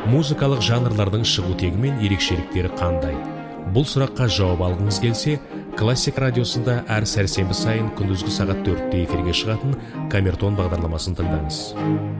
музыкалық жанрлардың шығу тегі мен ерекшеліктері қандай? Бұл сұраққа жауап алғыңыз келсе, Классик радиосында әр сәрсенбі сайын күндізгі сағат 4-те эфирге шығатын Камертон бағдарламасын тыңдаңыз.